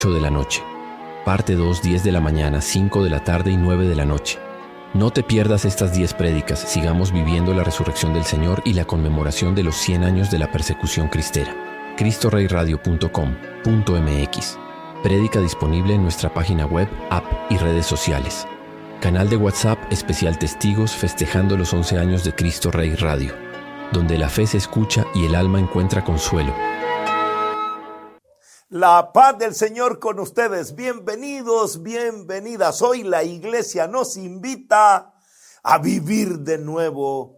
8 de la noche. Parte 2, 10 de la mañana, 5 de la tarde y 9 de la noche. No te pierdas estas 10 prédicas. Sigamos viviendo la resurrección del Señor y la conmemoración de los 100 años de la persecución cristera. cristoreyradio.com.mx. Prédica disponible en nuestra página web, app y redes sociales. Canal de WhatsApp especial Testigos festejando los 11 años de Cristo Rey Radio, donde la fe se escucha y el alma encuentra consuelo. La paz del Señor con ustedes. Bienvenidos, bienvenidas. Hoy la iglesia nos invita a vivir de nuevo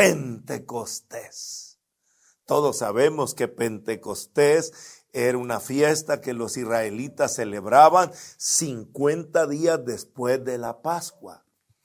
Pentecostés. Todos sabemos que Pentecostés era una fiesta que los israelitas celebraban 50 días después de la Pascua.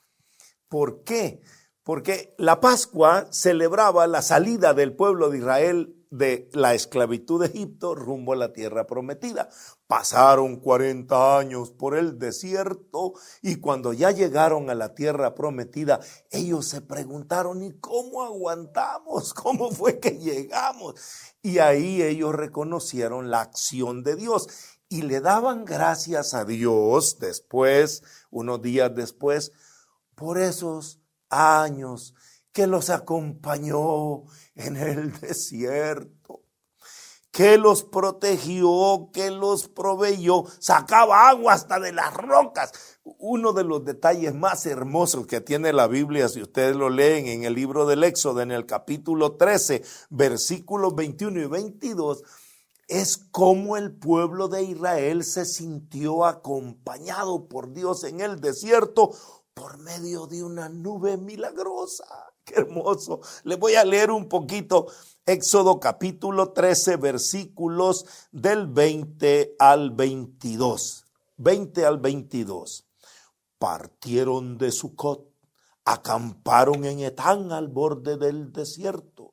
¿Por qué? Porque la Pascua celebraba la salida del pueblo de Israel de la esclavitud de Egipto rumbo a la tierra prometida. Pasaron 40 años por el desierto y cuando ya llegaron a la tierra prometida, ellos se preguntaron, ¿y cómo aguantamos? ¿Cómo fue que llegamos? Y ahí ellos reconocieron la acción de Dios y le daban gracias a Dios después, unos días después, por esos años que los acompañó en el desierto, que los protegió, que los proveyó, sacaba agua hasta de las rocas. Uno de los detalles más hermosos que tiene la Biblia, si ustedes lo leen en el libro del Éxodo, en el capítulo 13, versículos 21 y 22, es cómo el pueblo de Israel se sintió acompañado por Dios en el desierto por medio de una nube milagrosa. ¡Qué hermoso! Les voy a leer un poquito Éxodo capítulo 13, versículos del 20 al 22. 20 al 22. Partieron de Sucot, acamparon en Etán al borde del desierto.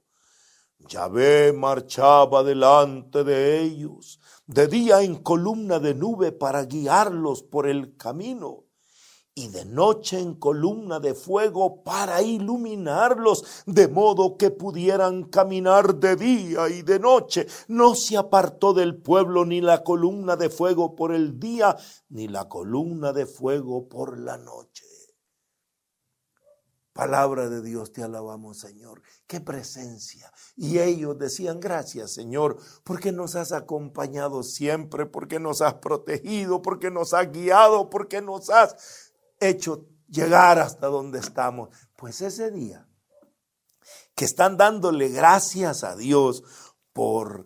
Yahvé marchaba delante de ellos, de día en columna de nube para guiarlos por el camino, y de noche en columna de fuego para iluminarlos, de modo que pudieran caminar de día y de noche. No se apartó del pueblo ni la columna de fuego por el día, ni la columna de fuego por la noche. Palabra de Dios, te alabamos, Señor. ¡Qué presencia! Y ellos decían, gracias, Señor, porque nos has acompañado siempre, porque nos has protegido, porque nos has guiado, porque nos has hecho llegar hasta donde estamos. Pues ese día que están dándole gracias a Dios por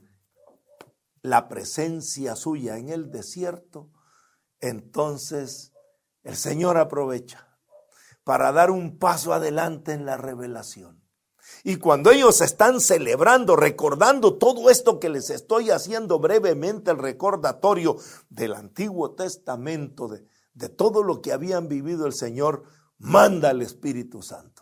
la presencia suya en el desierto, entonces el Señor aprovecha para dar un paso adelante en la revelación. Y cuando ellos están celebrando, recordando todo esto que les estoy haciendo brevemente, el recordatorio del Antiguo Testamento, de todo lo que habían vivido, el Señor manda al Espíritu Santo.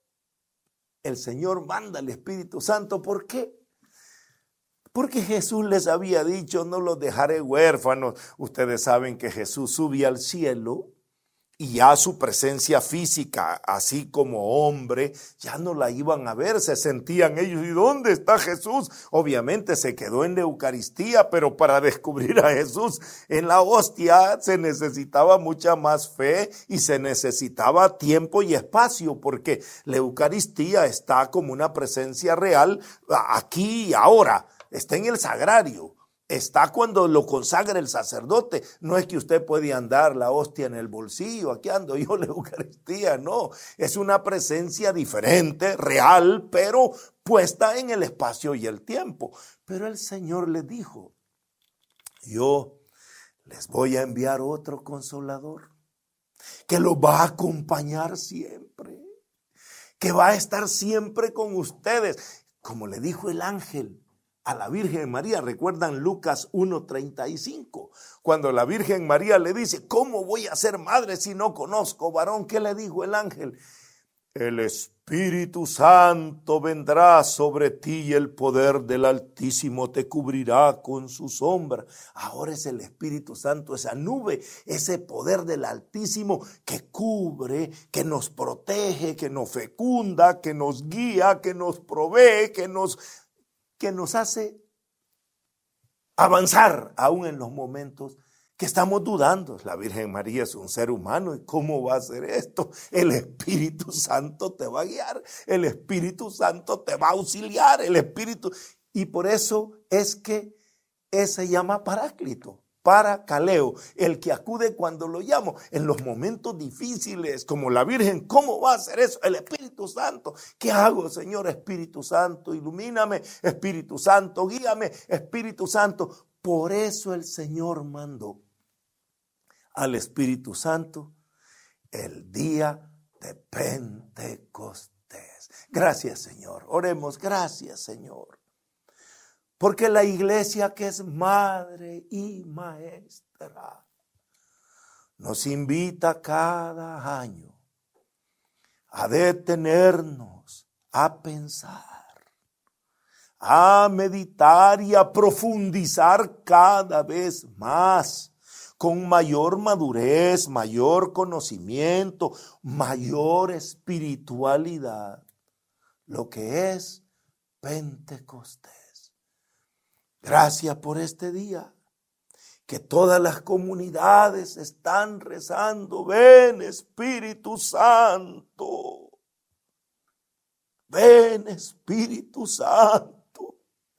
El Señor manda al Espíritu Santo. ¿Por qué? Porque Jesús les había dicho, no los dejaré huérfanos. Ustedes saben que Jesús subía al cielo y ya su presencia física, así como hombre, ya no la iban a ver. Se sentían ellos, ¿y dónde está Jesús? Obviamente se quedó en la Eucaristía, pero para descubrir a Jesús en la hostia se necesitaba mucha más fe y se necesitaba tiempo y espacio, porque la Eucaristía está como una presencia real aquí y ahora, está en el sagrario. Está cuando lo consagra el sacerdote. No es que usted puede andar la hostia en el bolsillo, aquí ando yo la Eucaristía, no. Es una presencia diferente, real, pero puesta en el espacio y el tiempo. Pero el Señor les dijo, yo les voy a enviar otro consolador que los va a acompañar siempre, que va a estar siempre con ustedes, como le dijo el ángel a la Virgen María. ¿Recuerdan Lucas 1:35? Cuando la Virgen María le dice, ¿cómo voy a ser madre si no conozco varón? ¿Qué le dijo el ángel? El Espíritu Santo vendrá sobre ti y el poder del Altísimo te cubrirá con su sombra. Ahora es el Espíritu Santo, esa nube, ese poder del Altísimo que cubre, que nos protege, que nos fecunda, que nos guía, que nos provee, que nos hace avanzar aún en los momentos que estamos dudando. La Virgen María es un ser humano, ¿y cómo va a hacer esto? El Espíritu Santo te va a guiar, el Espíritu Santo te va a auxiliar, el Espíritu. Y por eso es que se llama Paráclito, Paracaleo, el que acude cuando lo llamo, en los momentos difíciles, como la Virgen. ¿Cómo va a hacer eso? El Espíritu Santo. ¿Qué hago, Señor? Espíritu Santo, ilumíname, Espíritu Santo, guíame, Espíritu Santo. Por eso el Señor mandó al Espíritu Santo el día de Pentecostés. Gracias, Señor. Oremos, gracias, Señor. Porque la iglesia, que es madre y maestra, nos invita cada año a detenernos, a pensar, a meditar y a profundizar cada vez más, con mayor madurez, mayor conocimiento, mayor espiritualidad, lo que es Pentecostés. Gracias por este día, que todas las comunidades están rezando: ven Espíritu Santo, ven Espíritu Santo,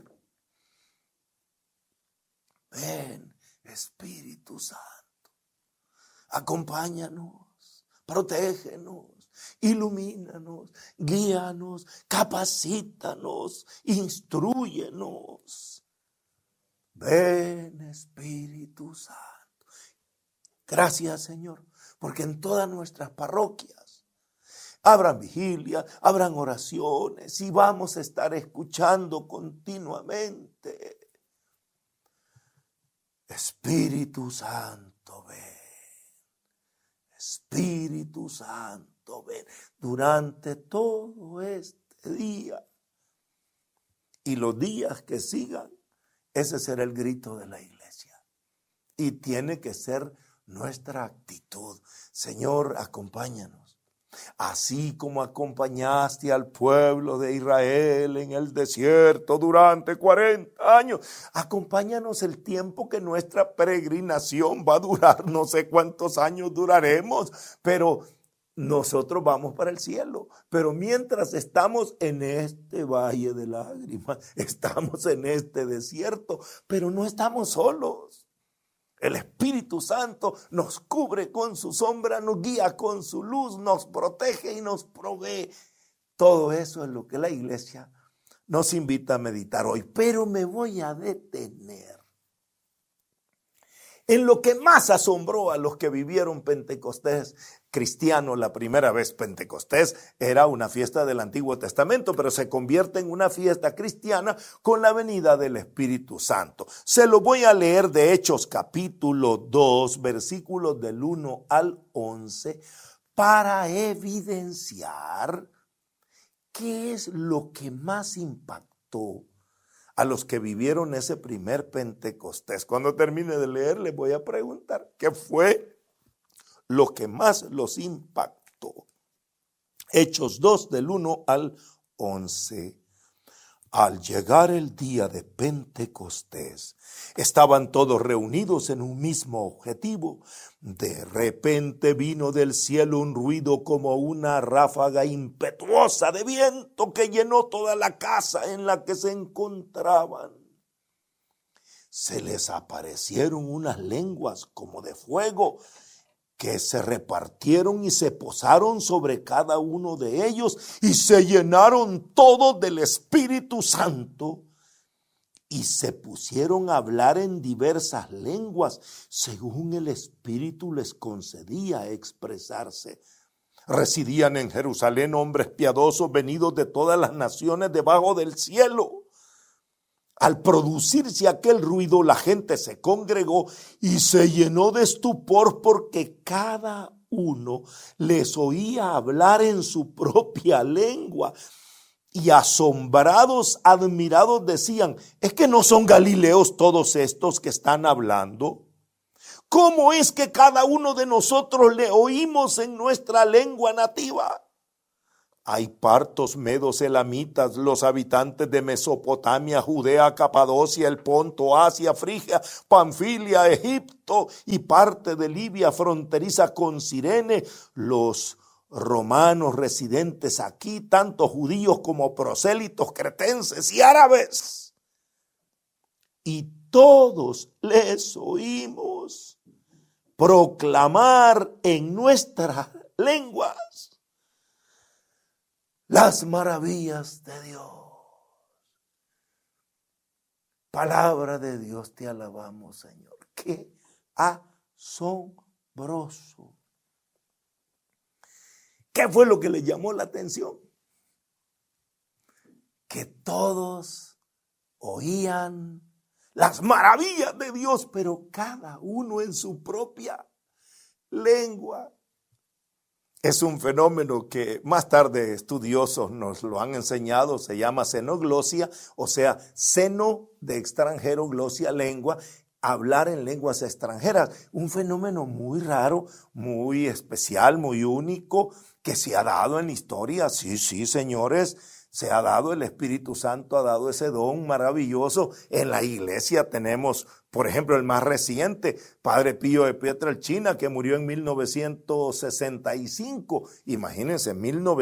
ven Espíritu Santo, acompáñanos, protégenos, ilumínanos, guíanos, capacítanos, instrúyenos. Ven Espíritu Santo. Gracias, Señor, porque en todas nuestras parroquias habrán vigilias, habrán oraciones y vamos a estar escuchando continuamente: Espíritu Santo, ven. Espíritu Santo, ven. Durante todo este día y los días que sigan, ese será el grito de la iglesia. Y tiene que ser nuestra actitud. Señor, acompáñanos. Así como acompañaste al pueblo de Israel en el desierto durante 40 años, acompáñanos el tiempo que nuestra peregrinación va a durar. No sé cuántos años duraremos, pero nosotros vamos para el cielo. Pero mientras estamos en este valle de lágrimas, estamos en este desierto, pero no estamos solos. El Espíritu Santo nos cubre con su sombra, nos guía con su luz, nos protege y nos provee. Todo eso es lo que la iglesia nos invita a meditar hoy. Pero me voy a detener en lo que más asombró a los que vivieron Pentecostés cristiano. La primera vez Pentecostés era una fiesta del Antiguo Testamento, pero se convierte en una fiesta cristiana con la venida del Espíritu Santo. Se lo voy a leer de Hechos capítulo 2, versículos del 1 al 11, para evidenciar qué es lo que más impactó a los que vivieron ese primer Pentecostés. Cuando termine de leer, les voy a preguntar qué fue lo que más los impactó. Hechos 2, del 1 al 11. Al llegar el día de Pentecostés, estaban todos reunidos en un mismo objetivo. De repente vino del cielo un ruido como una ráfaga impetuosa de viento que llenó toda la casa en la que se encontraban. Se les aparecieron unas lenguas como de fuego, que se repartieron y se posaron sobre cada uno de ellos, y se llenaron todos del Espíritu Santo, y se pusieron a hablar en diversas lenguas, según el Espíritu les concedía expresarse. Residían en Jerusalén hombres piadosos venidos de todas las naciones debajo del cielo. Al producirse aquel ruido, la gente se congregó y se llenó de estupor, porque cada uno les oía hablar en su propia lengua. Y asombrados, admirados, decían: ¿es que no son galileos todos estos que están hablando? ¿Cómo es que cada uno de nosotros le oímos en nuestra lengua nativa? Hay partos, medos, elamitas, los habitantes de Mesopotamia, Judea, Capadocia, el Ponto, Asia, Frigia, Panfilia, Egipto y parte de Libia fronteriza con Cirene, los romanos residentes aquí, tanto judíos como prosélitos, cretenses y árabes. Y todos les oímos proclamar en nuestras lenguas las maravillas de Dios. Palabra de Dios, te alabamos, Señor. Qué asombroso. ¿Qué fue lo que le llamó la atención? Que todos oían las maravillas de Dios, pero cada uno en su propia lengua. Es un fenómeno que más tarde estudiosos nos lo han enseñado, se llama xenoglosia, o sea, seno de extranjero, glosia, lengua, hablar en lenguas extranjeras. Un fenómeno muy raro, muy especial, muy único, que se ha dado en la historia. Sí, señores, se ha dado, el Espíritu Santo ha dado ese don maravilloso. En la iglesia tenemos, por ejemplo, el más reciente, Padre Pío de Pietrelcina, que murió en 1965. Imagínense,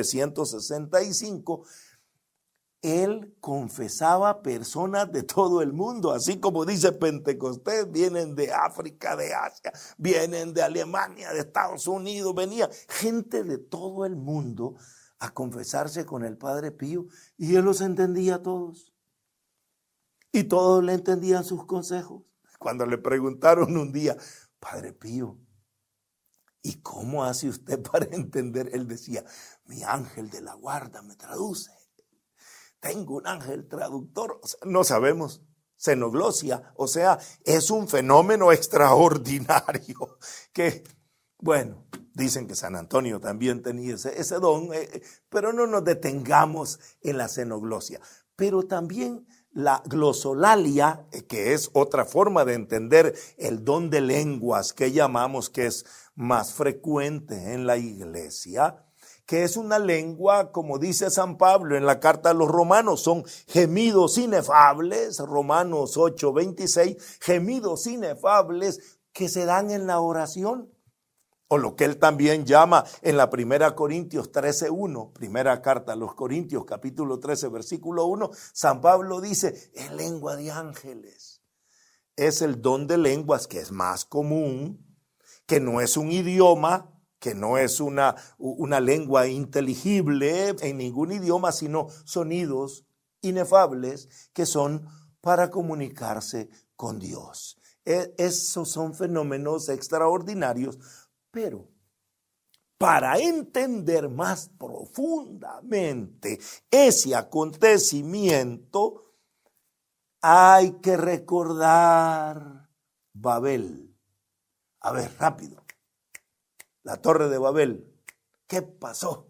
1965. Él confesaba personas de todo el mundo, así como dice Pentecostés, vienen de África, de Asia, vienen de Alemania, de Estados Unidos, venía gente de todo el mundo a confesarse con el Padre Pío, y él los entendía a todos. Y todos le entendían sus consejos. Cuando le preguntaron un día, Padre Pío, ¿y cómo hace usted para entender? Él decía, mi ángel de la guarda me traduce. Tengo un ángel traductor. O sea, no sabemos. Xenoglosia, o sea, es un fenómeno extraordinario que, bueno, dicen que San Antonio también tenía ese don, pero no nos detengamos en la xenoglosia. Pero también la glosolalia, que es otra forma de entender el don de lenguas que llamamos, que es más frecuente en la iglesia, que es una lengua, como dice San Pablo en la carta a los romanos, son gemidos inefables, Romanos 8:26, gemidos inefables que se dan en la oración. O lo que él también llama en la 1 Corintios 13:1, primera carta a los Corintios, capítulo 13, versículo 1, San Pablo dice, es lengua de ángeles. Es el don de lenguas que es más común, que no es un idioma, que no es una lengua inteligible en ningún idioma, sino sonidos inefables que son para comunicarse con Dios. Esos son fenómenos extraordinarios, pero para entender más profundamente ese acontecimiento hay que recordar Babel. A ver, rápido. La Torre de Babel. ¿Qué pasó?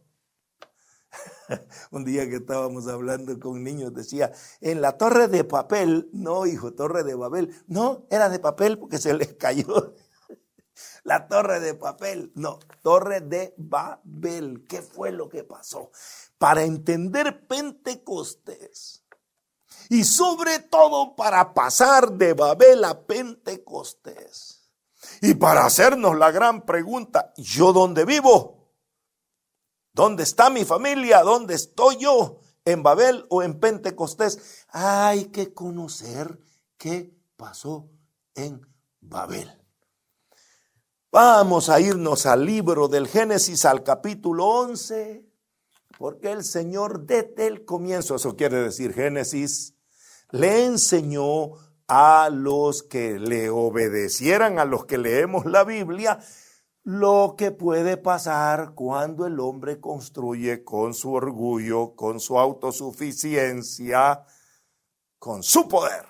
Un día que estábamos hablando con niños decía, en la Torre de Papel, no hijo, Torre de Babel. No, era de papel porque se les cayó. La Torre de Papel, no, Torre de Babel. ¿Qué fue lo que pasó? Para entender Pentecostés y sobre todo para pasar de Babel a Pentecostés. Y para hacernos la gran pregunta, ¿yo dónde vivo? ¿Dónde está mi familia? ¿Dónde estoy yo? ¿En Babel o en Pentecostés? Hay que conocer qué pasó en Babel. Vamos a irnos al libro del Génesis, al capítulo 11, porque el Señor desde el comienzo, eso quiere decir Génesis, le enseñó a los que le obedecieran, a los que leemos la Biblia, lo que puede pasar cuando el hombre construye con su orgullo, con su autosuficiencia, con su poder.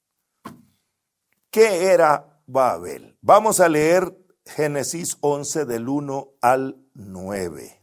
¿Qué era Babel? Vamos a leer Génesis 11 del 1 al 9.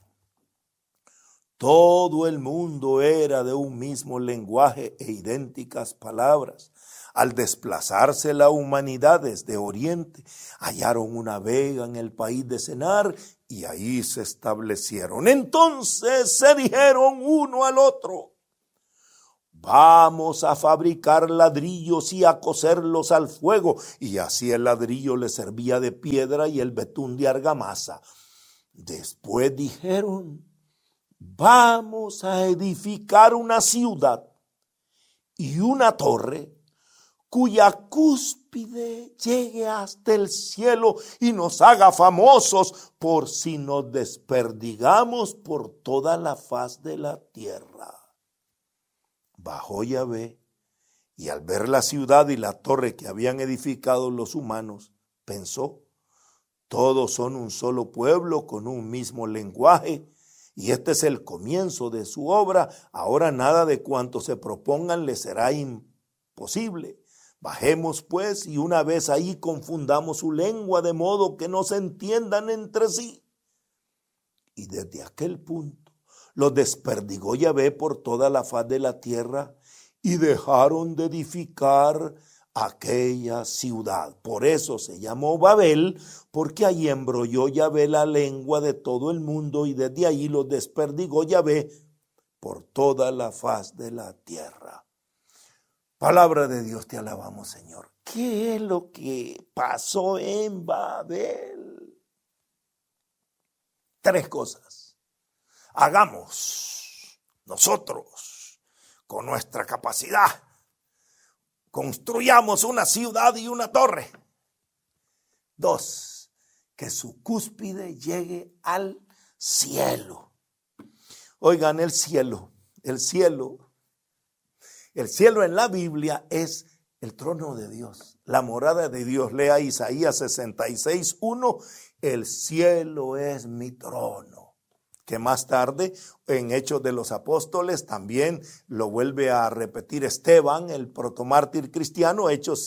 Todo el mundo era de un mismo lenguaje e idénticas palabras. Al desplazarse la humanidad desde Oriente, hallaron una vega en el país de Senar y ahí se establecieron. Entonces se dijeron uno al otro: vamos a fabricar ladrillos y a cocerlos al fuego. Y así el ladrillo le servía de piedra y el betún de argamasa. Después dijeron: vamos a edificar una ciudad y una torre cuya cúspide llegue hasta el cielo y nos haga famosos por si nos desperdigamos por toda la faz de la tierra. Bajó Yahvé, y al ver la ciudad y la torre que habían edificado los humanos, pensó: todos son un solo pueblo con un mismo lenguaje, y este es el comienzo de su obra. Ahora nada de cuanto se propongan les será imposible. Bajemos pues, y una vez ahí confundamos su lengua de modo que no se entiendan entre sí. Y desde aquel punto los desperdigó Yahvé por toda la faz de la tierra y dejaron de edificar aquella ciudad. Por eso se llamó Babel, porque ahí embrolló Yahvé la lengua de todo el mundo y desde ahí los desperdigó Yahvé por toda la faz de la tierra. Palabra de Dios, te alabamos, Señor. ¿Qué es lo que pasó en Babel? 3 cosas. Hagamos nosotros con nuestra capacidad. Construyamos una ciudad y una torre. 2, que su cúspide llegue al cielo. Oigan, el cielo en la Biblia es el trono de Dios, la morada de Dios. Lea Isaías 66:1, el cielo es mi trono. Que más tarde en Hechos de los Apóstoles también lo vuelve a repetir Esteban, el protomártir cristiano, Hechos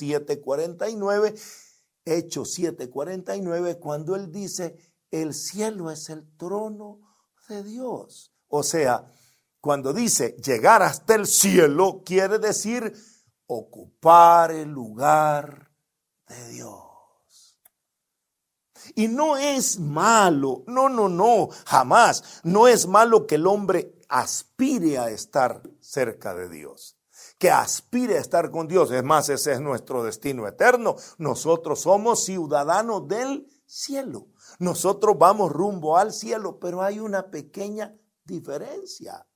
7:49, cuando él dice: el cielo es el trono de Dios. O sea, cuando dice llegar hasta el cielo, quiere decir ocupar el lugar de Dios. Y no es malo, no, jamás. No es malo que el hombre aspire a estar cerca de Dios, que aspire a estar con Dios. Es más, ese es nuestro destino eterno. Nosotros somos ciudadanos del cielo. Nosotros vamos rumbo al cielo, pero hay una pequeña diferencia.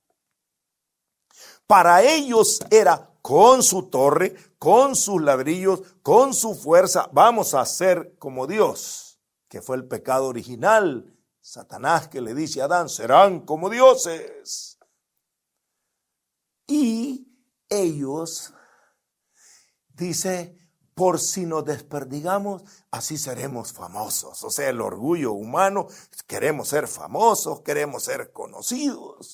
Para ellos era con su torre, con sus ladrillos, con su fuerza. Vamos a ser como Dios, que fue el pecado original. Satanás que le dice a Adán: serán como dioses. Y ellos, dice: por si nos desperdigamos, así seremos famosos. O sea, el orgullo humano, queremos ser famosos, queremos ser conocidos.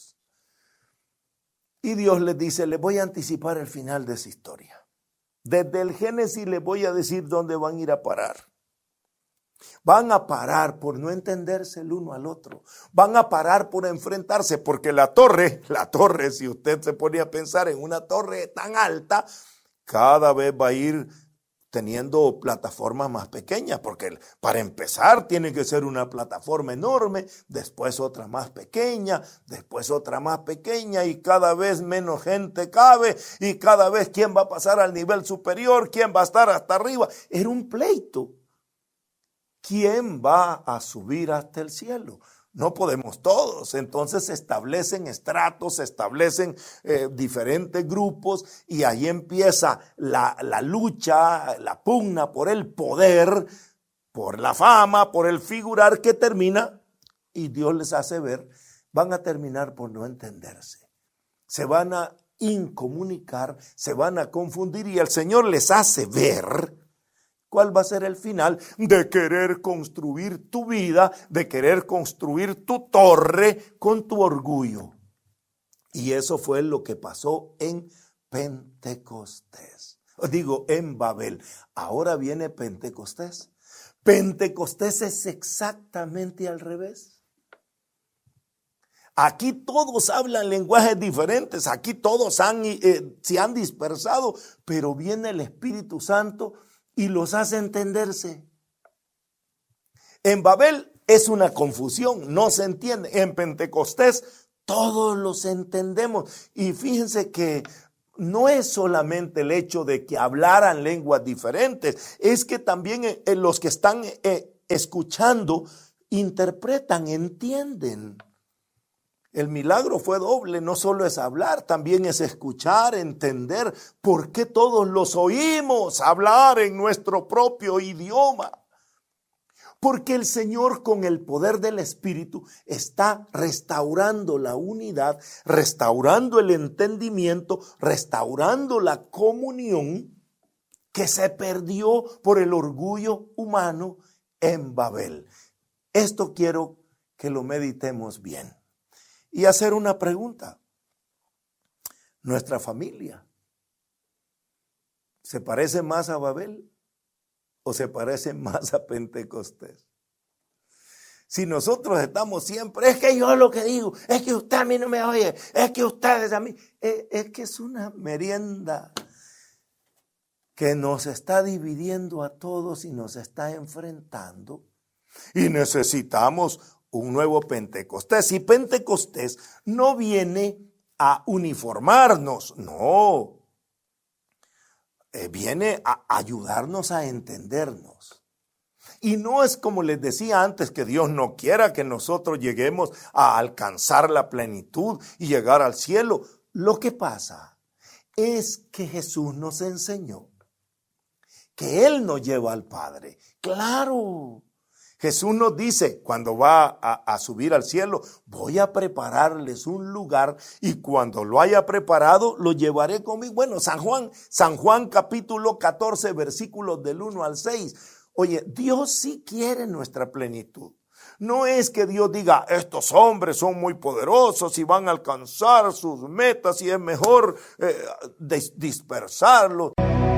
Y Dios les dice: les voy a anticipar el final de esa historia. Desde el Génesis les voy a decir dónde van a ir a parar. Van a parar por no entenderse el uno al otro. Van a parar por enfrentarse, porque la torre, si usted se pone a pensar en una torre tan alta, cada vez va a ir teniendo plataformas más pequeñas, porque para empezar tiene que ser una plataforma enorme, después otra más pequeña, después otra más pequeña, y cada vez menos gente cabe, y cada vez quién va a pasar al nivel superior, quién va a estar hasta arriba. Era un pleito. ¿Quién va a subir hasta el cielo? No podemos todos. Entonces se establecen estratos, se establecen diferentes grupos, y ahí empieza la lucha, la pugna por el poder, por la fama, por el figurar, que termina, y Dios les hace ver, van a terminar por no entenderse. Se van a incomunicar, se van a confundir, y el Señor les hace ver ¿cuál va a ser el final de querer construir tu vida, de querer construir tu torre con tu orgullo? Y eso fue lo que pasó en Pentecostés. Digo, en Babel. Ahora viene Pentecostés. Pentecostés es exactamente al revés. Aquí todos hablan lenguajes diferentes, aquí todos se han dispersado, pero viene el Espíritu Santo y los hace entenderse. En Babel es una confusión, no se entiende. En Pentecostés todos los entendemos. Y fíjense que no es solamente el hecho de que hablaran lenguas diferentes, es que también los que están escuchando interpretan, entienden. El milagro fue doble, no solo es hablar, también es escuchar, entender. ¿Por qué todos los oímos hablar en nuestro propio idioma? Porque el Señor, con el poder del Espíritu, está restaurando la unidad, restaurando el entendimiento, restaurando la comunión que se perdió por el orgullo humano en Babel. Esto quiero que lo meditemos bien. Y hacer una pregunta. ¿Nuestra familia se parece más a Babel o se parece más a Pentecostés? Si nosotros estamos siempre, es que yo lo que digo, es que usted a mí no me oye, es que ustedes a mí, es que es una merienda que nos está dividiendo a todos y nos está enfrentando. Y necesitamos un nuevo Pentecostés. Y Pentecostés no viene a uniformarnos, no. Viene a ayudarnos a entendernos. Y no es como les decía antes, que Dios no quiera que nosotros lleguemos a alcanzar la plenitud y llegar al cielo. Lo que pasa es que Jesús nos enseñó que Él nos lleva al Padre. Claro. Jesús nos dice, cuando va a subir al cielo, voy a prepararles un lugar y cuando lo haya preparado, lo llevaré conmigo. Bueno, San Juan capítulo 14, versículos del 1 al 6. Oye, Dios sí quiere nuestra plenitud. No es que Dios diga, estos hombres son muy poderosos y van a alcanzar sus metas y es mejor dispersarlos.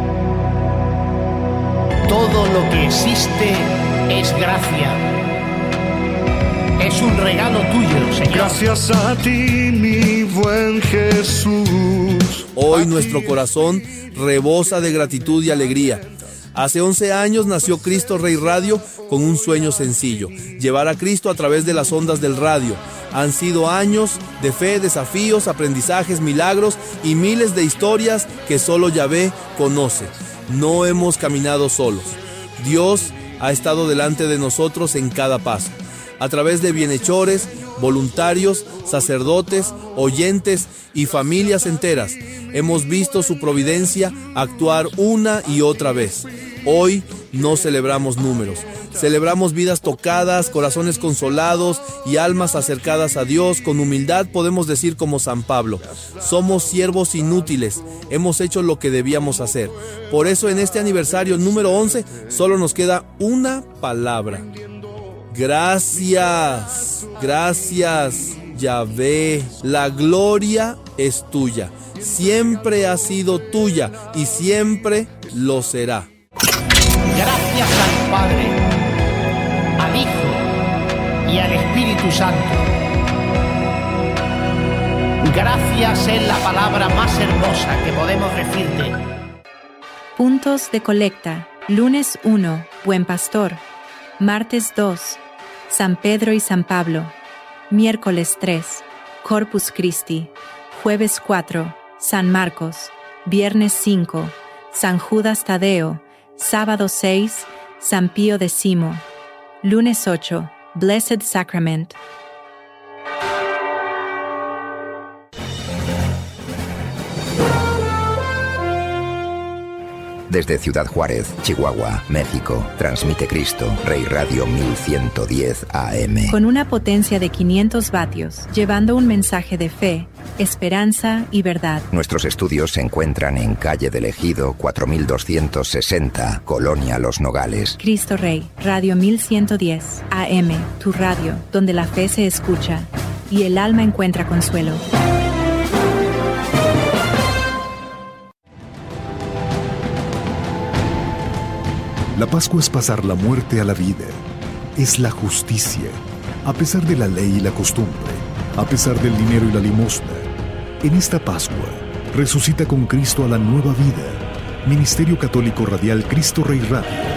Todo lo que existe es gracia. Es un regalo tuyo, Señor. Gracias a ti, mi buen Jesús. Hoy nuestro corazón rebosa de gratitud y alegría. Hace 11 años nació Cristo Rey Radio con un sueño sencillo: llevar a Cristo a través de las ondas del radio. Han sido años de fe, desafíos, aprendizajes, milagros y miles de historias que solo Yahvé conoce. No hemos caminado solos. Dios ha estado delante de nosotros en cada paso. A través de bienhechores, voluntarios, sacerdotes, oyentes y familias enteras, hemos visto su providencia actuar una y otra vez. Hoy no celebramos números, celebramos vidas tocadas, corazones consolados y almas acercadas a Dios. Con humildad podemos decir como San Pablo: somos siervos inútiles, hemos hecho lo que debíamos hacer. Por eso en este aniversario número 11 solo nos queda una palabra: gracias. Gracias, Yahvé. La gloria es tuya, siempre ha sido tuya y siempre lo será. Gracias al Padre, al Hijo y al Espíritu Santo. Gracias es la palabra más hermosa que podemos decirte. Puntos de colecta. Lunes 1, Buen Pastor. Martes 2, San Pedro y San Pablo. Miércoles 3, Corpus Christi. Jueves 4, San Marcos. Viernes 5, San Judas Tadeo. Sábado 6, San Pío X. Lunes 8, Blessed Sacrament. Desde Ciudad Juárez, Chihuahua, México, transmite Cristo Rey Radio 1110 AM. Con una potencia de 500 vatios, llevando un mensaje de fe, esperanza y verdad. Nuestros estudios se encuentran en Calle del Ejido 4260, Colonia Los Nogales. Cristo Rey, Radio 1110 AM, tu radio, donde la fe se escucha y el alma encuentra consuelo. La Pascua es pasar la muerte a la vida. Es la justicia, a pesar de la ley y la costumbre. a pesar del dinero y la limosna. En esta Pascua, resucita con Cristo a la nueva vida. Ministerio Católico Radial Cristo Rey Radio.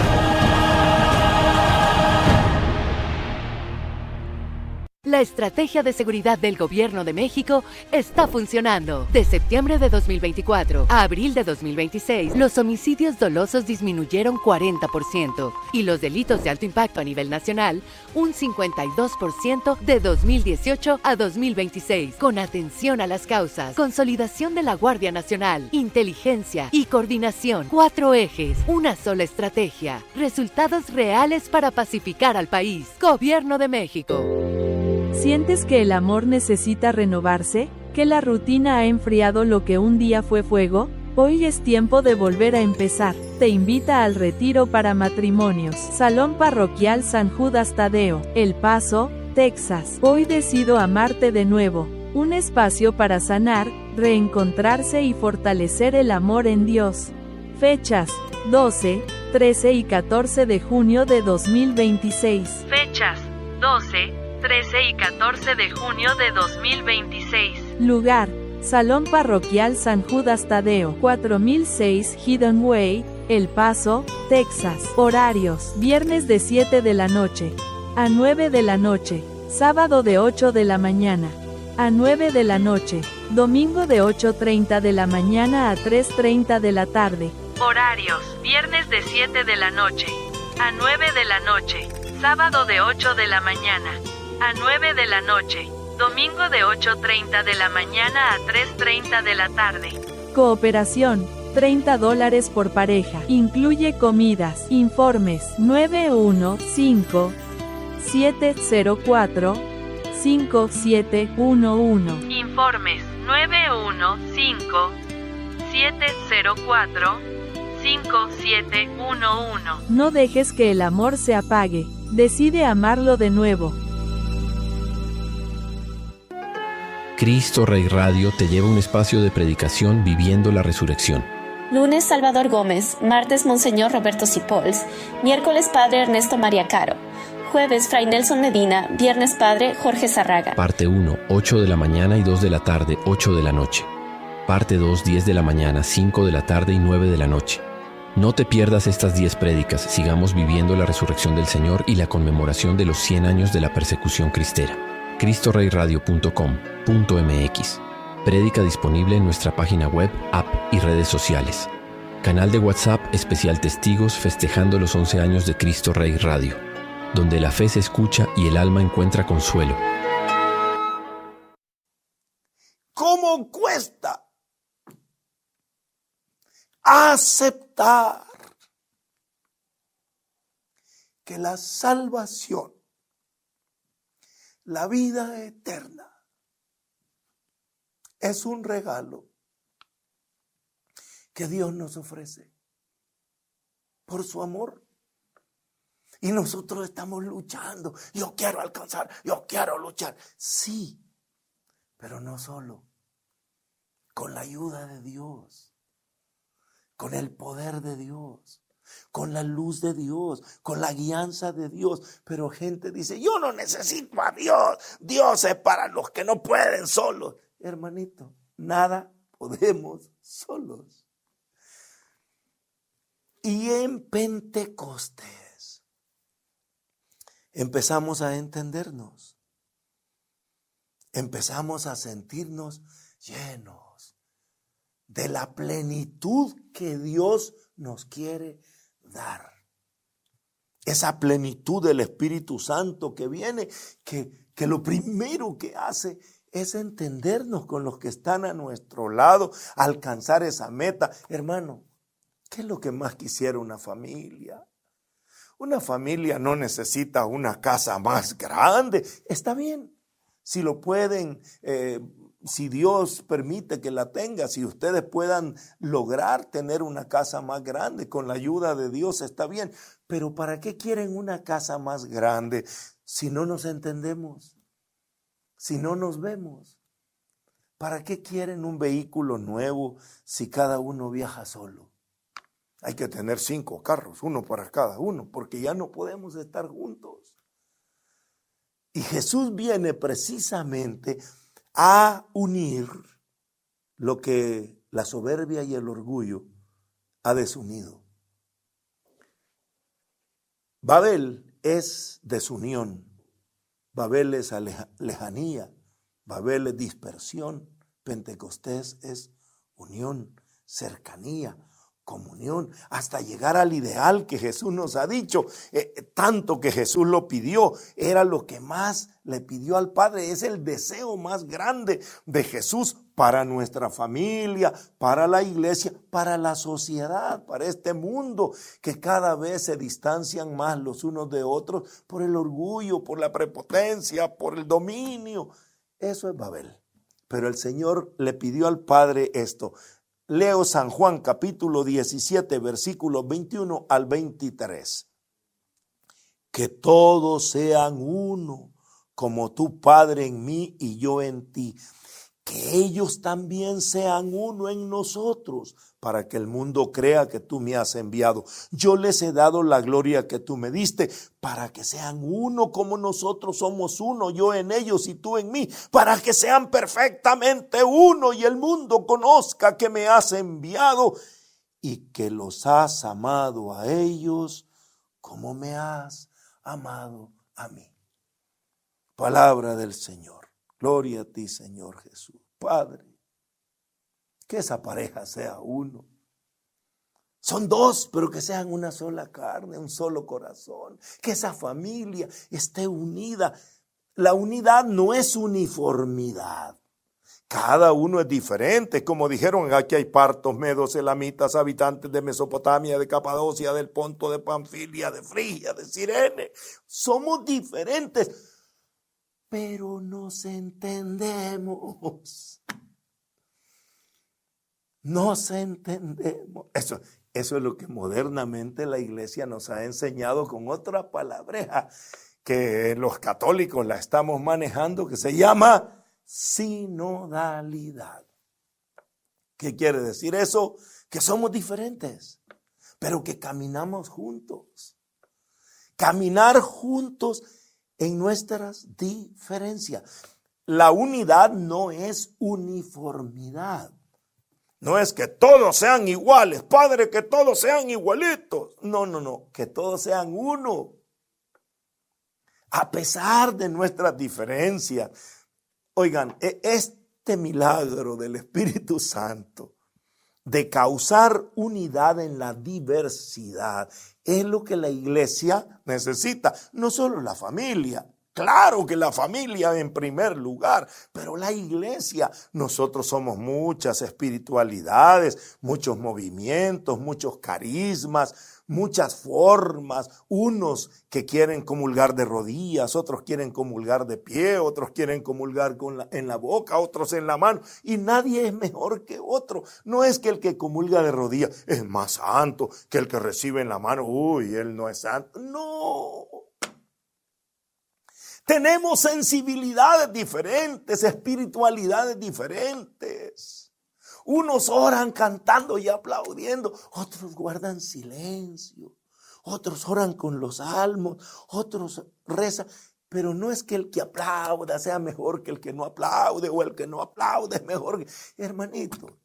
La estrategia de seguridad del Gobierno de México está funcionando. De septiembre de 2024 a abril de 2026, los homicidios dolosos disminuyeron 40% y los delitos de alto impacto a nivel nacional un 52% de 2018 a 2026. Con atención a las causas, consolidación de la Guardia Nacional, inteligencia y coordinación. 4 ejes, una sola estrategia. Resultados reales para pacificar al país. Gobierno de México. ¿Sientes que el amor necesita renovarse? ¿Que la rutina ha enfriado lo que un día fue fuego? Hoy es tiempo de volver a empezar. Te invita al retiro para matrimonios. Salón Parroquial San Judas Tadeo, El Paso, Texas. Hoy decido amarte de nuevo. Un espacio para sanar, reencontrarse y fortalecer el amor en Dios. Fechas: 12, 13 y 14 de junio de 2026. Fechas: 12, 13 y 14 de junio de 2026. Lugar: Salón Parroquial San Judas Tadeo, 4006 Hidden Way, El Paso, Texas. Horarios: viernes de 7 de la noche a 9 de la noche, sábado de 8 de la mañana a 9 de la noche, domingo de 8:30 de la mañana a 3:30 de la tarde. Horarios: viernes de 7 de la noche a 9 de la noche, sábado de 8 de la mañana a 9 de la noche, domingo de 8:30 de la mañana a 3:30 de la tarde. Cooperación: $30 por pareja. Incluye comidas. Informes: 915-704-5711. Informes: 915-704-5711. No dejes que el amor se apague. Decide amarlo de nuevo. Cristo Rey Radio te lleva a un espacio de predicación viviendo la resurrección. Lunes, Salvador Gómez. Martes, Monseñor Roberto Cipols. Miércoles, Padre Ernesto María Caro. Jueves, Fray Nelson Medina. Viernes, Padre Jorge Zarraga. Parte 1, 8 de la mañana y 2 de la tarde, 8 de la noche. Parte 2, 10 de la mañana, 5 de la tarde y 9 de la noche. No te pierdas estas 10 prédicas. Sigamos viviendo la resurrección del Señor y la conmemoración de los 100 años de la persecución cristera. CristoReyRadio.com.mx. Prédica disponible en nuestra página web, app y redes sociales. Canal de WhatsApp especial Testigos festejando los 11 años de Cristo Rey Radio, donde la fe se escucha y el alma encuentra consuelo. ¿Cómo cuesta aceptar que la salvación, la vida eterna, es un regalo que Dios nos ofrece por su amor? Y nosotros estamos luchando. Yo quiero alcanzar, yo quiero luchar. Sí, pero no solo. Con la ayuda de Dios, con el poder de Dios, con la luz de Dios, con la guianza de Dios. Pero gente dice, yo no necesito a Dios. Dios es para los que no pueden solos. Hermanito, nada podemos solos. Y en Pentecostés empezamos a entendernos. Empezamos a sentirnos llenos de la plenitud que Dios nos quiere dar. Esa plenitud del Espíritu Santo que viene, que lo primero que hace es entendernos con los que están a nuestro lado, alcanzar esa meta. Hermano, ¿qué es lo que más quisiera una familia? Una familia no necesita una casa más grande. Está bien, si lo pueden, si Dios permite que la tenga, si ustedes puedan lograr tener una casa más grande con la ayuda de Dios, está bien. Pero ¿para qué quieren una casa más grande si no nos entendemos? Si no nos vemos. ¿Para qué quieren un vehículo nuevo si cada uno viaja solo? Hay que tener 5 carros, uno para cada uno, porque ya no podemos estar juntos. Y Jesús viene precisamente a unir lo que la soberbia y el orgullo ha desunido. Babel es desunión, Babel es lejanía, Babel es dispersión, Pentecostés es unión, cercanía, comunión, hasta llegar al ideal que Jesús nos ha dicho. Tanto que Jesús lo pidió, era lo que más le pidió al Padre, es el deseo más grande de Jesús para nuestra familia, para la iglesia, para la sociedad, para este mundo que cada vez se distancian más los unos de otros por el orgullo, por la prepotencia, por el dominio. Eso es Babel. Pero el Señor le pidió al Padre esto. Leo San Juan capítulo 17, versículos 21 al 23. Que todos sean uno, como tu Padre en mí y yo en ti. Que ellos también sean uno en nosotros, para que el mundo crea que tú me has enviado. Yo les he dado la gloria que tú me diste, para que sean uno como nosotros somos uno, yo en ellos y tú en mí, para que sean perfectamente uno y el mundo conozca que me has enviado y que los has amado a ellos como me has amado a mí. Palabra del Señor. Gloria a ti, Señor Jesús. Padre, que esa pareja sea uno. Son dos, pero que sean una sola carne, un solo corazón. Que esa familia esté unida. La unidad no es uniformidad. Cada uno es diferente. Como dijeron, aquí hay partos, medos, elamitas, habitantes de Mesopotamia, de Capadocia, del Ponto, de Panfilia, de Frigia, de Cirene. Somos diferentes, pero nos entendemos. Nos entendemos. Eso es lo que modernamente la iglesia nos ha enseñado con otra palabreja que los católicos la estamos manejando, que se llama sinodalidad. ¿Qué quiere decir eso? Que somos diferentes, pero que caminamos juntos. Caminar juntos en nuestras diferencias. La unidad no es uniformidad. No es que todos sean iguales, Padre, que todos sean igualitos. No, que todos sean uno. A pesar de nuestras diferencias. Oigan, este milagro del Espíritu Santo de causar unidad en la diversidad es lo que la iglesia necesita. No solo la familia. Claro que la familia en primer lugar, pero la iglesia, nosotros somos muchas espiritualidades, muchos movimientos, muchos carismas, muchas formas, unos que quieren comulgar de rodillas, otros quieren comulgar de pie, otros quieren comulgar en la boca, otros en la mano, y nadie es mejor que otro. No es que el que comulga de rodillas es más santo que el que recibe en la mano, él no es santo. No. Tenemos sensibilidades diferentes, espiritualidades diferentes. Unos oran cantando y aplaudiendo, otros guardan silencio, otros oran con los salmos, otros rezan. Pero no es que el que aplauda sea mejor que el que no aplaude, o el que no aplaude es mejor que... Hermanito,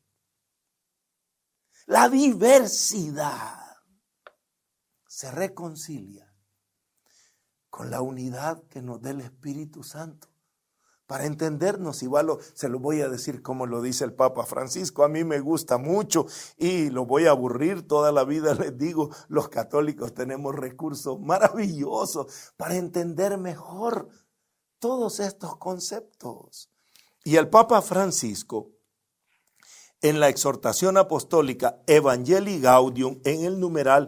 la diversidad se reconcilia con la unidad que nos da el Espíritu Santo. Para entendernos, igual se lo voy a decir como lo dice el Papa Francisco. A mí me gusta mucho y lo voy a aburrir toda la vida. Les digo, los católicos tenemos recursos maravillosos para entender mejor todos estos conceptos. Y el Papa Francisco, en la exhortación apostólica Evangelii Gaudium, en el numeral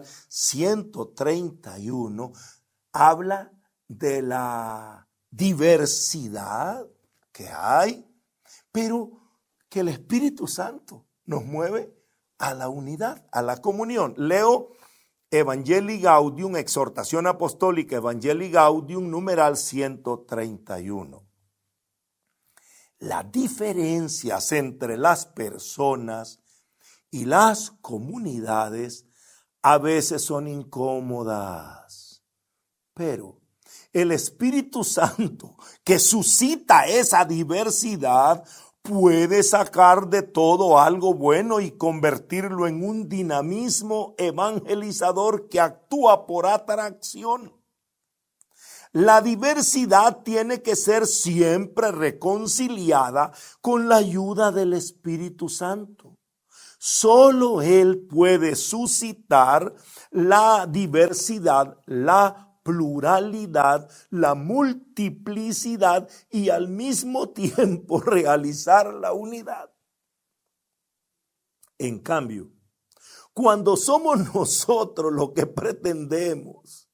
131, habla de la diversidad que hay, pero que el Espíritu Santo nos mueve a la unidad, a la comunión. Leo Evangelii Gaudium, exhortación apostólica Evangelii Gaudium, numeral 131. Las diferencias entre las personas y las comunidades a veces son incómodas, pero El Espíritu Santo que suscita esa diversidad puede sacar de todo algo bueno y convertirlo en un dinamismo evangelizador que actúa por atracción. La diversidad tiene que ser siempre reconciliada con la ayuda del Espíritu Santo. Solo Él puede suscitar la diversidad, la pluralidad, la multiplicidad y al mismo tiempo realizar la unidad. En cambio, cuando somos nosotros los que pretendemos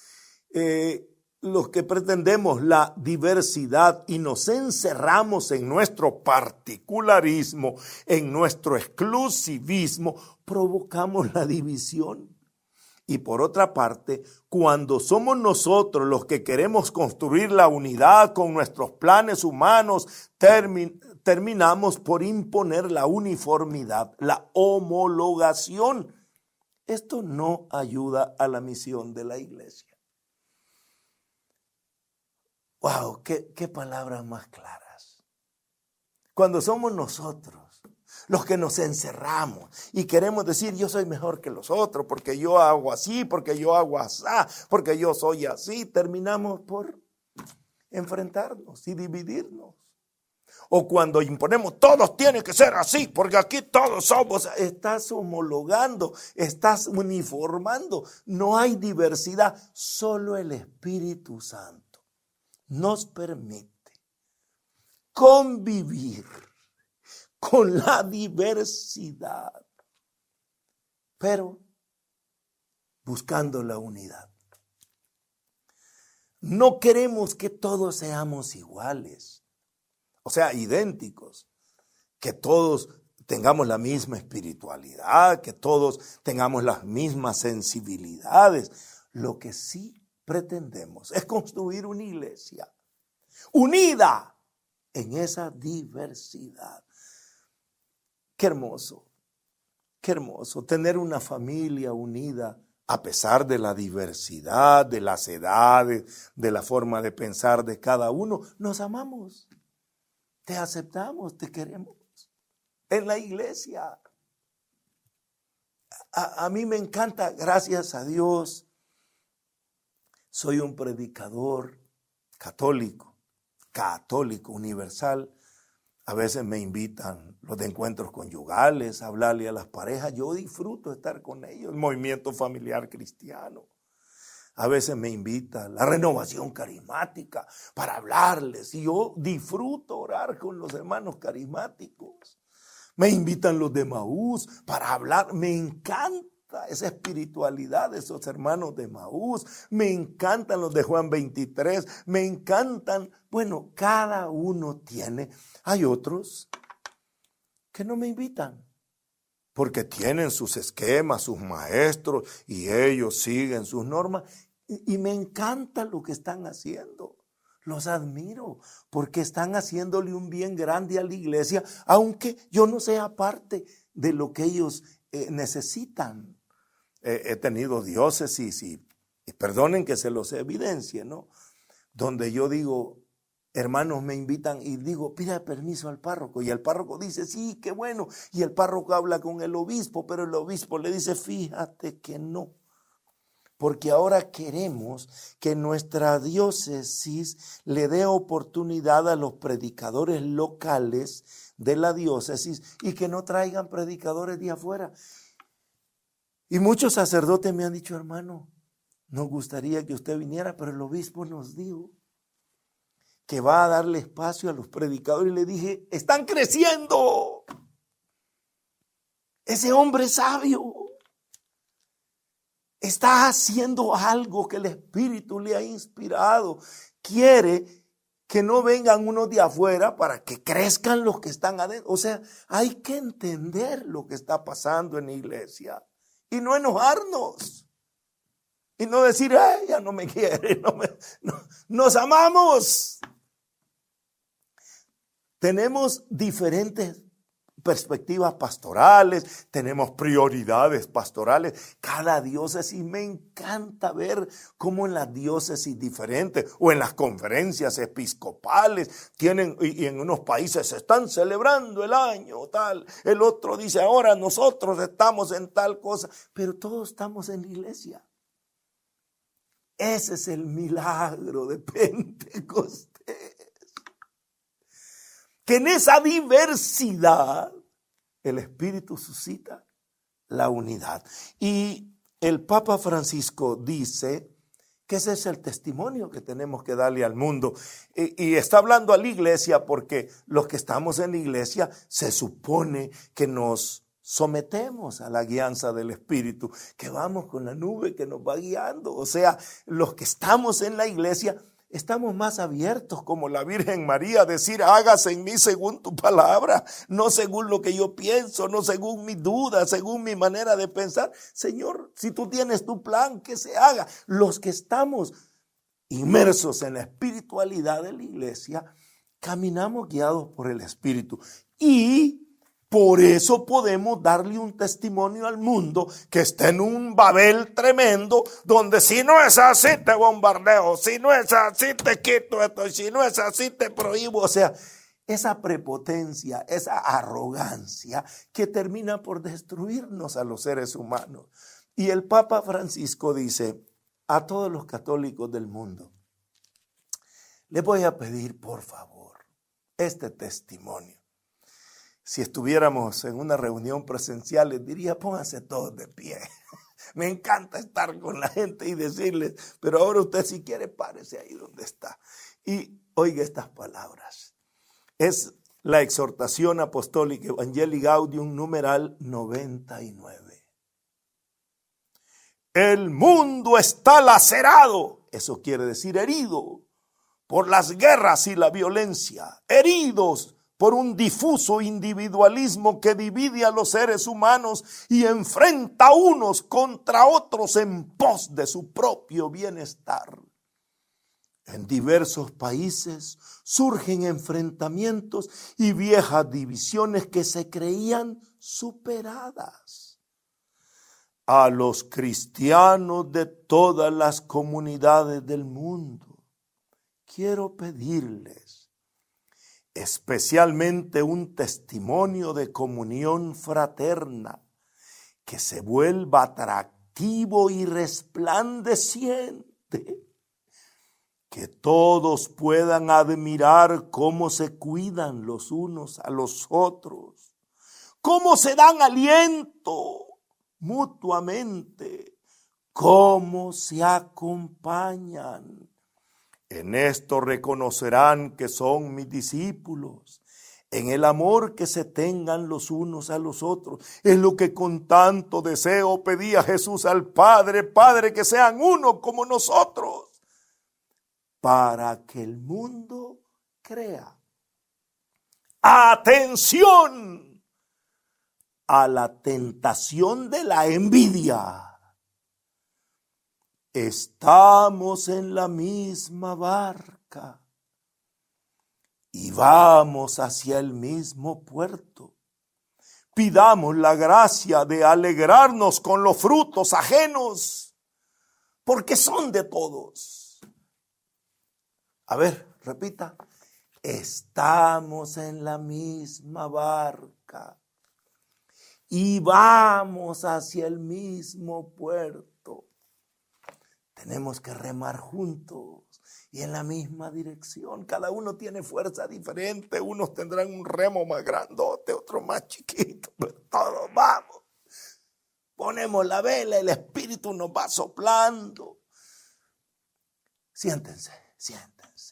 la diversidad y nos encerramos en nuestro particularismo, en nuestro exclusivismo, provocamos la división. Y por otra parte, cuando somos nosotros los que queremos construir la unidad con nuestros planes humanos, terminamos por imponer la uniformidad, la homologación. Esto no ayuda a la misión de la iglesia. ¡Wow! ¡Qué palabras más claras! Cuando somos nosotros los que nos encerramos y queremos decir yo soy mejor que los otros porque yo hago así, porque yo hago así, porque yo soy así, terminamos por enfrentarnos y dividirnos. O cuando imponemos todos tienen que ser así porque aquí todos somos, estás homologando, estás uniformando, no hay diversidad, solo el Espíritu Santo nos permite convivir con la diversidad, pero buscando la unidad. No queremos que todos seamos iguales, o sea, idénticos, que todos tengamos la misma espiritualidad, que todos tengamos las mismas sensibilidades. Lo que sí pretendemos es construir una iglesia unida en esa diversidad. Qué hermoso tener una familia unida a pesar de la diversidad, de las edades, de la forma de pensar de cada uno. Nos amamos, te aceptamos, te queremos en la iglesia. A mí me encanta, gracias a Dios, soy un predicador católico, universal. A veces me invitan los de encuentros conyugales, a hablarle a las parejas. Yo disfruto estar con ellos, el movimiento familiar cristiano. A veces me invita la renovación carismática para hablarles. Y yo disfruto orar con los hermanos carismáticos. Me invitan los de Emaús para hablar. Me encanta esa espiritualidad de esos hermanos de Emaús. Me encantan los de Juan 23. Me encantan. Bueno, cada uno tiene. Hay otros que no me invitan porque tienen sus esquemas, sus maestros y ellos siguen sus normas. Y me encanta lo que están haciendo. Los admiro porque están haciéndole un bien grande a la iglesia, aunque yo no sea parte de lo que ellos necesitan. He tenido diócesis y perdonen que se los evidencie, ¿no? Donde yo digo, hermanos me invitan y digo, pida permiso al párroco. Y el párroco dice, sí, qué bueno. Y el párroco habla con el obispo, pero el obispo le dice, fíjate que no. Porque ahora queremos que nuestra diócesis le dé oportunidad a los predicadores locales de la diócesis y que no traigan predicadores de afuera. Y muchos sacerdotes me han dicho, hermano, nos gustaría que usted viniera, pero el obispo nos dijo que va a darle espacio a los predicadores. Y le dije, están creciendo. Ese hombre sabio está haciendo algo que el Espíritu le ha inspirado. Quiere que no vengan unos de afuera para que crezcan los que están adentro. O sea, hay que entender lo que está pasando en la iglesia y no enojarnos. Y no decir, ella no me quiere, nos amamos. Tenemos diferentes perspectivas pastorales, tenemos prioridades pastorales. Cada diócesis, me encanta ver cómo en las diócesis diferentes o en las conferencias episcopales tienen, y en unos países se están celebrando el año tal, el otro dice ahora nosotros estamos en tal cosa, pero todos estamos en la iglesia. Ese es el milagro de Pentecostés. Que en esa diversidad el Espíritu suscita la unidad. Y el Papa Francisco dice que ese es el testimonio que tenemos que darle al mundo. Y está hablando a la iglesia porque los que estamos en la iglesia se supone que nos sometemos a la guianza del Espíritu, que vamos con la nube que nos va guiando. O sea, los que estamos en la iglesia estamos más abiertos como la Virgen María a decir, hágase en mí según tu palabra, no según lo que yo pienso, no según mis dudas, según mi manera de pensar. Señor, si tú tienes tu plan, que se haga. Los que estamos inmersos en la espiritualidad de la iglesia, caminamos guiados por el Espíritu. Y por eso podemos darle un testimonio al mundo que está en un Babel tremendo, donde si no es así te bombardeo, si no es así te quito esto, y si no es así te prohíbo. O sea, esa prepotencia, esa arrogancia que termina por destruirnos a los seres humanos. Y el Papa Francisco dice a todos los católicos del mundo, les voy a pedir por favor este testimonio. Si estuviéramos en una reunión presencial, les diría, pónganse todos de pie. Me encanta estar con la gente y decirles, pero ahora usted si quiere, párese ahí donde está. Y oiga estas palabras. Es la exhortación apostólica Evangelii Gaudium numeral 99. El mundo está lacerado, eso quiere decir herido, por las guerras y la violencia, heridos por un difuso individualismo que divide a los seres humanos y enfrenta a unos contra otros en pos de su propio bienestar. En diversos países surgen enfrentamientos y viejas divisiones que se creían superadas. A los cristianos de todas las comunidades del mundo, quiero pedirles especialmente un testimonio de comunión fraterna que se vuelva atractivo y resplandeciente, que todos puedan admirar cómo se cuidan los unos a los otros, cómo se dan aliento mutuamente, cómo se acompañan. En esto reconocerán que son mis discípulos, en el amor que se tengan los unos a los otros. Es lo que con tanto deseo pedía Jesús al Padre, Padre, que sean uno como nosotros, para que el mundo crea. Atención a la tentación de la envidia. Estamos en la misma barca y vamos hacia el mismo puerto. Pidamos la gracia de alegrarnos con los frutos ajenos, porque son de todos. A ver, repita. Estamos en la misma barca y vamos hacia el mismo puerto. Tenemos que remar juntos y en la misma dirección. Cada uno tiene fuerza diferente. Unos tendrán un remo más grandote, otro más chiquito, pero todos vamos. Ponemos la vela, el Espíritu nos va soplando. Siéntense, siéntense.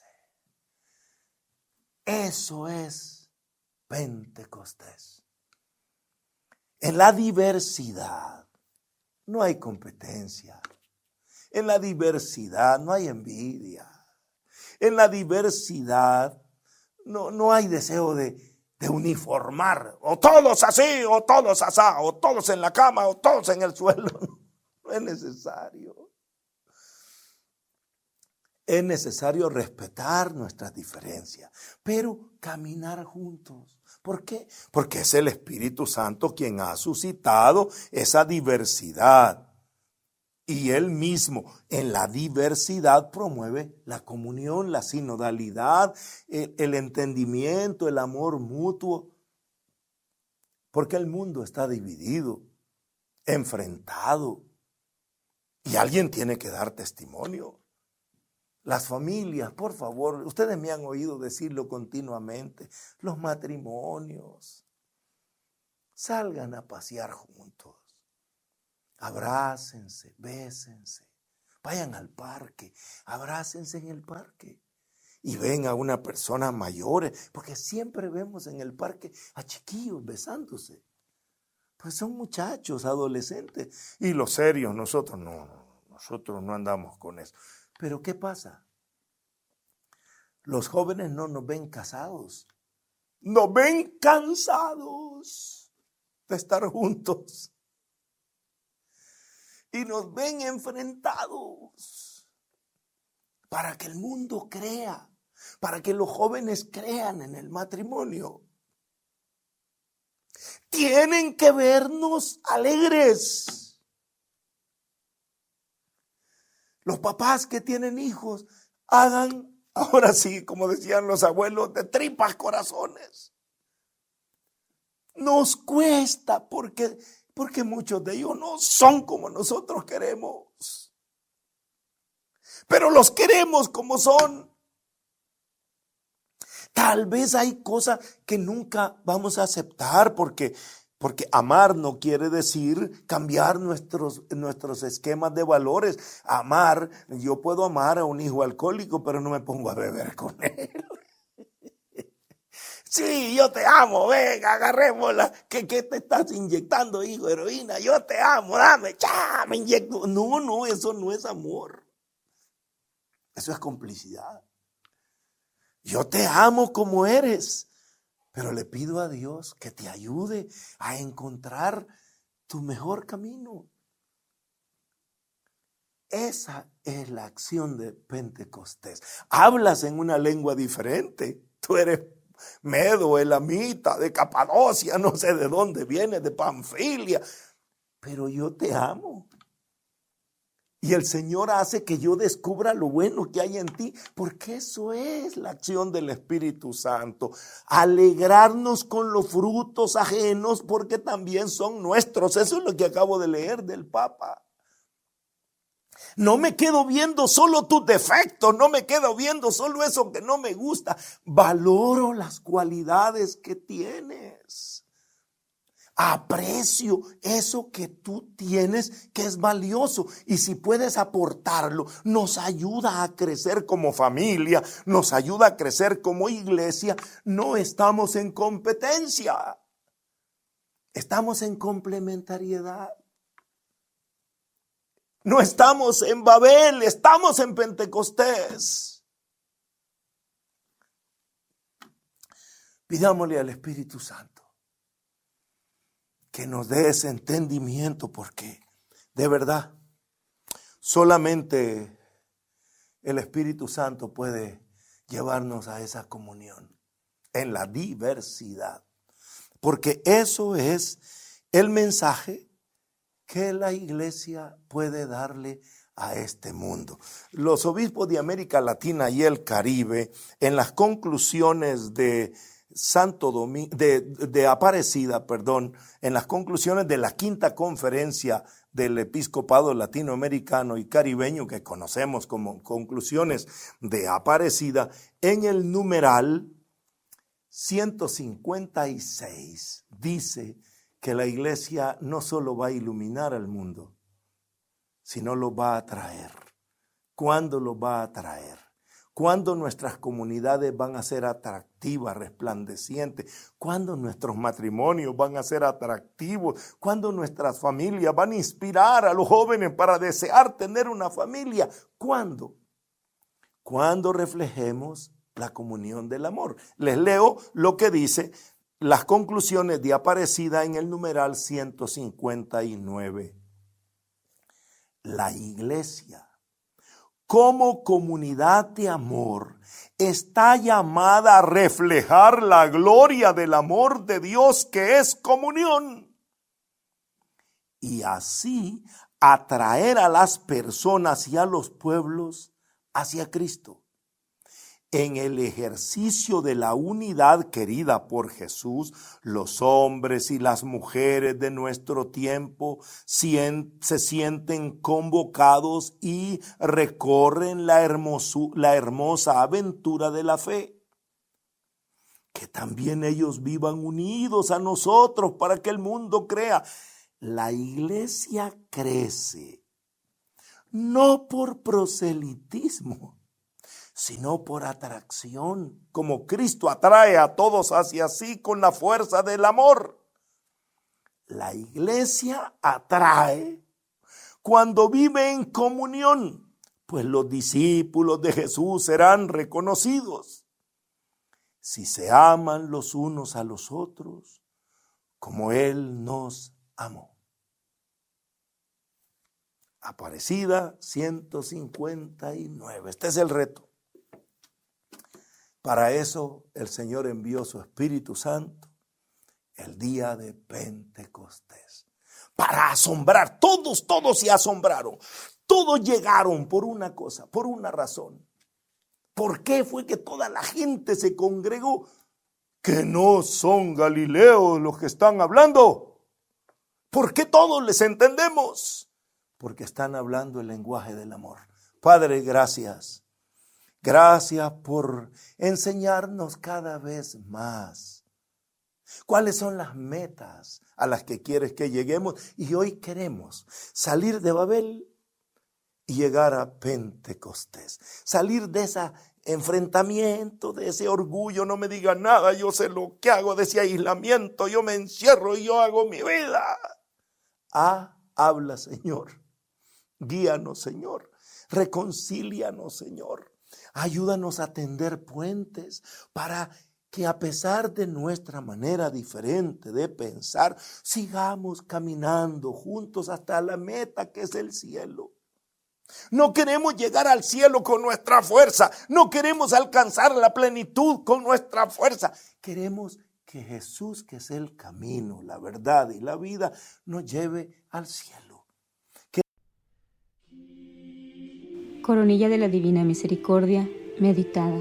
Eso es Pentecostés. En la diversidad no hay competencia. En la diversidad no hay envidia. En la diversidad no hay deseo de uniformar. O todos así, o todos asá, o todos en la cama, o todos en el suelo. No es necesario. Es necesario respetar nuestras diferencias, pero caminar juntos. ¿Por qué? Porque es el Espíritu Santo quien ha suscitado esa diversidad. Y Él mismo en la diversidad promueve la comunión, la sinodalidad, el entendimiento, el amor mutuo. Porque el mundo está dividido, enfrentado. Y alguien tiene que dar testimonio. Las familias, por favor, ustedes me han oído decirlo continuamente. Los matrimonios, salgan a pasear juntos. Abrácense, bésense, vayan al parque, abrácense en el parque y ven a una persona mayor, porque siempre vemos en el parque a chiquillos besándose. Pues son muchachos, adolescentes, y los serios, nosotros no andamos con eso. Pero ¿qué pasa? Los jóvenes no nos ven casados, nos ven cansados de estar juntos. Y nos ven enfrentados para que el mundo crea, para que los jóvenes crean en el matrimonio. Tienen que vernos alegres. Los papás que tienen hijos, hagan, ahora sí, como decían los abuelos, de tripas corazones. Nos cuesta porque muchos de ellos no son como nosotros queremos. Pero los queremos como son. Tal vez hay cosas que nunca vamos a aceptar porque amar no quiere decir cambiar nuestros esquemas de valores. Amar, yo puedo amar a un hijo alcohólico, pero no me pongo a beber con él. Sí, yo te amo, venga, agarrémosla. ¿Qué te estás inyectando, hijo? Heroína, yo te amo, dame, me inyecto. No, eso no es amor. Eso es complicidad. Yo te amo como eres, pero le pido a Dios que te ayude a encontrar tu mejor camino. Esa es la acción de Pentecostés. Hablas en una lengua diferente. Tú eres medo, elamita, de Capadocia, no sé de dónde vienes, de Panfilia, pero yo te amo. Y el Señor hace que yo descubra lo bueno que hay en ti, porque eso es la acción del Espíritu Santo. Alegrarnos con los frutos ajenos, porque también son nuestros. Eso es lo que acabo de leer del Papa. No me quedo viendo solo tus defectos, no me quedo viendo solo eso que no me gusta. Valoro las cualidades que tienes. Aprecio eso que tú tienes que es valioso. Y si puedes aportarlo, nos ayuda a crecer como familia, nos ayuda a crecer como iglesia. No estamos en competencia, estamos en complementariedad. No estamos en Babel, estamos en Pentecostés. Pidámosle al Espíritu Santo que nos dé ese entendimiento, porque de verdad solamente el Espíritu Santo puede llevarnos a esa comunión en la diversidad, porque eso es el mensaje que la iglesia puede darle a este mundo. Los obispos de América Latina y el Caribe, en las conclusiones de Aparecida, en las conclusiones de la quinta conferencia del episcopado latinoamericano y caribeño, que conocemos como conclusiones de Aparecida, en el numeral 156 dice que la iglesia no solo va a iluminar al mundo, sino lo va a traer. ¿Cuándo lo va a traer? ¿Cuándo nuestras comunidades van a ser atractivas, resplandecientes? ¿Cuándo nuestros matrimonios van a ser atractivos? ¿Cuándo nuestras familias van a inspirar a los jóvenes para desear tener una familia? ¿Cuándo? Cuando reflejemos la comunión del amor. Les leo lo que dice las conclusiones de Aparecida en el numeral 159. La iglesia como comunidad de amor, está llamada a reflejar la gloria del amor de Dios, que es comunión, y así atraer a las personas y a los pueblos hacia Cristo. En el ejercicio de la unidad querida por Jesús, los hombres y las mujeres de nuestro tiempo se sienten convocados y recorren la hermosa aventura de la fe. Que también ellos vivan unidos a nosotros para que el mundo crea. La iglesia crece no por proselitismo, sino por atracción, como Cristo atrae a todos hacia sí con la fuerza del amor. La iglesia atrae cuando vive en comunión, pues los discípulos de Jesús serán reconocidos si se aman los unos a los otros como Él nos amó. Aparecida 159. Este es el reto. Para eso el Señor envió su Espíritu Santo el día de Pentecostés. Para asombrar, todos se asombraron. Todos llegaron por una cosa, por una razón. ¿Por qué fue que toda la gente se congregó? Que no son galileos los que están hablando. ¿Por qué todos les entendemos? Porque están hablando el lenguaje del amor. Padre, gracias. Gracias por enseñarnos cada vez más cuáles son las metas a las que quieres que lleguemos. Y hoy queremos salir de Babel y llegar a Pentecostés. Salir de ese enfrentamiento, de ese orgullo, no me digan nada, yo sé lo que hago, de ese aislamiento, yo me encierro y yo hago mi vida. Habla, Señor. Guíanos, Señor. Reconcílianos, Señor. Ayúdanos a tender puentes para que a pesar de nuestra manera diferente de pensar, sigamos caminando juntos hasta la meta que es el cielo. No queremos llegar al cielo con nuestra fuerza, no queremos alcanzar la plenitud con nuestra fuerza. Queremos que Jesús, que es el camino, la verdad y la vida, nos lleve al cielo. Coronilla de la Divina Misericordia, meditada.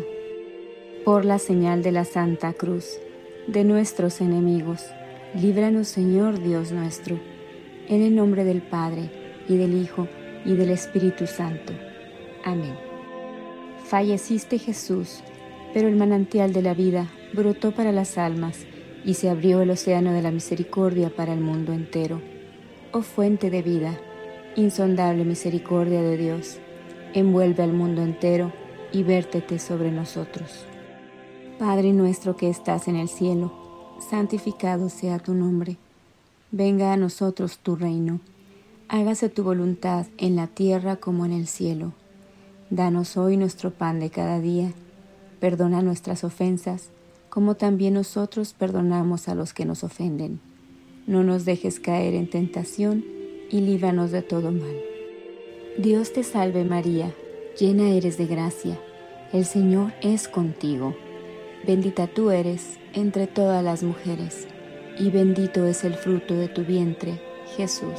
Por la señal de la Santa Cruz, de nuestros enemigos, líbranos, Señor Dios nuestro, en el nombre del Padre, y del Hijo, y del Espíritu Santo. Amén. Falleciste, Jesús, pero el manantial de la vida brotó para las almas, y se abrió el océano de la misericordia para el mundo entero. Oh fuente de vida, insondable misericordia de Dios, envuelve al mundo entero y vértete sobre nosotros. Padre nuestro que estás en el cielo, santificado sea tu nombre. Venga a nosotros tu reino. Hágase tu voluntad en la tierra como en el cielo. Danos hoy nuestro pan de cada día. Perdona nuestras ofensas, como también nosotros perdonamos a los que nos ofenden. No nos dejes caer en tentación y líbranos de todo mal. Dios te salve María, llena eres de gracia, el Señor es contigo. Bendita tú eres entre todas las mujeres, y bendito es el fruto de tu vientre, Jesús.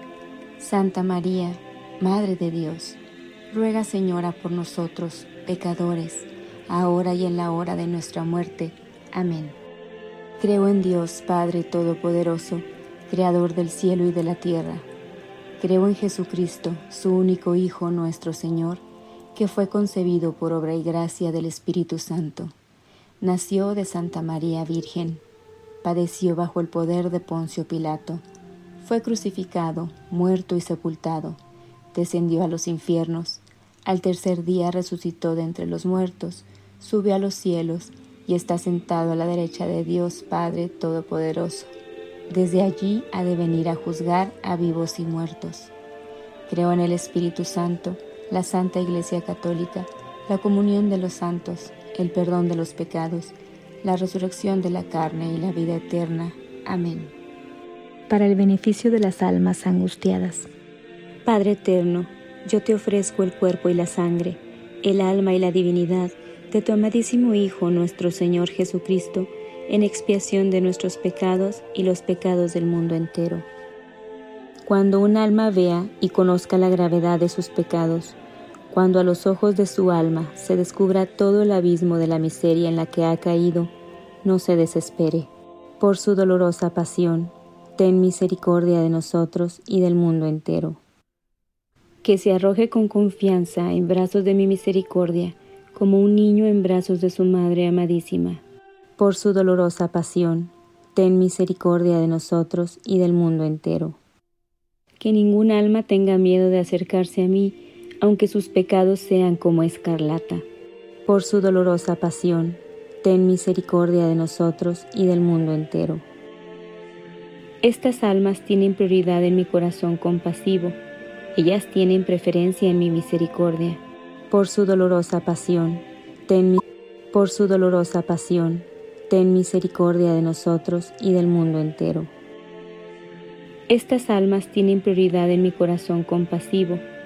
Santa María, Madre de Dios, ruega, Señora, por nosotros, pecadores, ahora y en la hora de nuestra muerte. Amén. Creo en Dios, Padre Todopoderoso, Creador del cielo y de la tierra. Creo en Jesucristo, su único Hijo, nuestro Señor, que fue concebido por obra y gracia del Espíritu Santo. Nació de Santa María Virgen, padeció bajo el poder de Poncio Pilato, fue crucificado, muerto y sepultado, descendió a los infiernos, al tercer día resucitó de entre los muertos, subió a los cielos y está sentado a la derecha de Dios Padre Todopoderoso. Desde allí ha de venir a juzgar a vivos y muertos. Creo en el Espíritu Santo, la Santa Iglesia Católica, la comunión de los santos, el perdón de los pecados, la resurrección de la carne y la vida eterna. Amén. Para el beneficio de las almas angustiadas. Padre eterno, yo te ofrezco el cuerpo y la sangre, el alma y la divinidad de tu amadísimo Hijo, nuestro Señor Jesucristo, en expiación de nuestros pecados y los pecados del mundo entero. Cuando un alma vea y conozca la gravedad de sus pecados, cuando a los ojos de su alma se descubra todo el abismo de la miseria en la que ha caído, no se desespere. Por su dolorosa pasión, ten misericordia de nosotros y del mundo entero. Que se arroje con confianza en brazos de mi misericordia, como un niño en brazos de su madre amadísima. Por su dolorosa pasión, ten misericordia de nosotros y del mundo entero. Que ningún alma tenga miedo de acercarse a mí, aunque sus pecados sean como escarlata. Por su dolorosa pasión, ten misericordia de nosotros y del mundo entero. Estas almas tienen prioridad en mi corazón compasivo. Ellas tienen preferencia en mi misericordia. Por su dolorosa pasión, ten misericordia de nosotros y del mundo entero. Estas almas tienen prioridad en mi corazón compasivo.